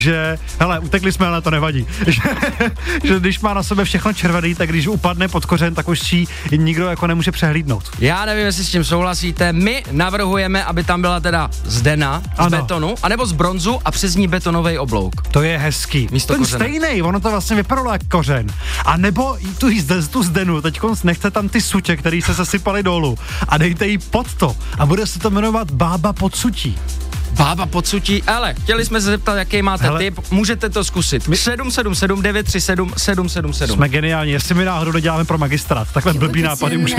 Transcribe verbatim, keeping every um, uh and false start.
že, hele, utekli jsme, ale to nevadí. že, že když má na sebe všechno červený, tak když upadne pod kořen, tak už ji nikdo jako nemůže přehlídnout. Já nevím, jestli s tím souhlasíte. My navrhujeme, aby tam byla teda zdena z ano. betonu, anebo z bronzu a přes ní betonový oblouk. To je hezký. Místo Ten kořene. stejnej, ono to vlastně vypadalo jak kořen. A nebo tu, tu zdenu, teď nechte tam ty sutě, který se zasypaly dolů a dejte jí pod to a bude se to jmenovat Bába pod sutí. Bába podsutí, ale chtěli jsme se zeptat, jaký máte hele, tip, můžete to zkusit. My sedm sedm sedm devět tři sedm sedm sedm sedm. Jsme geniální, jestli my náhodou doděláme pro magistrát, takhle blbý nápady můžeme